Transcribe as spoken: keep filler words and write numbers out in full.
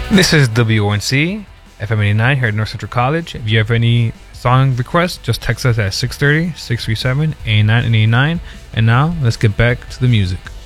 This is W O N C, F M eighty-nine here at North Central College. If you have any song requests, just text us at six three zero, six three seven, eight nine eight nine. And now, let's get back to the music.